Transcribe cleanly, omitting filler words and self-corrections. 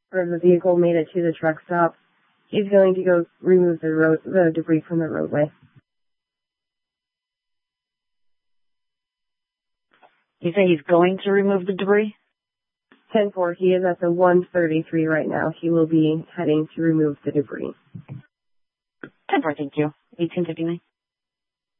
or the vehicle made it to the truck stop. He's going to go remove the debris from the roadway. You say he's going to remove the debris? 10-4, he is at the 133 right now. He will be heading to remove the debris. 10-4, thank you. 1859.